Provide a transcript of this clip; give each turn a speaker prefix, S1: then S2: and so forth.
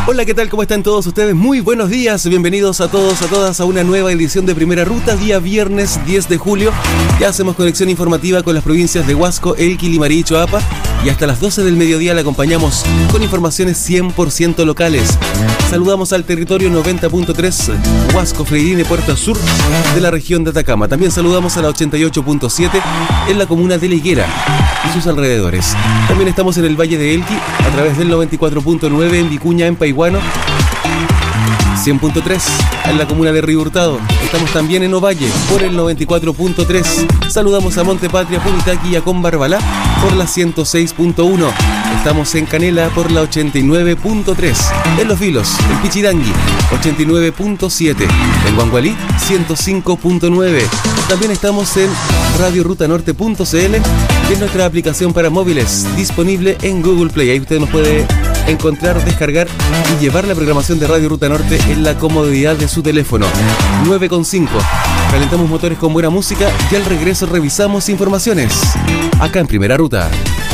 S1: Hola, ¿qué tal? ¿Cómo están todos ustedes? Muy buenos días, bienvenidos a todos, a todas a una nueva edición de Primera Ruta, día viernes 10 de julio. Ya hacemos conexión informativa con las provincias de Huasco, Elqui, Limarí y Choapa. Y hasta las 12 del mediodía la acompañamos con informaciones 100% locales. Saludamos al territorio 90.3 Huasco, Freirine, Puerto Sur de la región de Atacama. También saludamos a la 88.7 en la comuna de La Higuera y sus alrededores. También estamos en el Valle de Elqui a través del 94.9 en Vicuña, en Paiguano. 100.3 en la comuna de Río Hurtado. Estamos también en Ovalle por el 94.3. Saludamos a Montepatria, Punitaqui y a Combarbalá por la 106.1. Estamos en Canela por la 89.3. En Los Vilos, en Pichidangui 89.7. En Guangualí 105.9. También estamos en radiorutanorte.cl, que es nuestra aplicación para móviles disponible en Google Play. Ahí usted nos puede encontrar, descargar y llevar la programación de Radio Ruta Norte en la comodidad de su teléfono. 9.5. Calentamos motores con buena música y al regreso revisamos informaciones acá en Primera Ruta.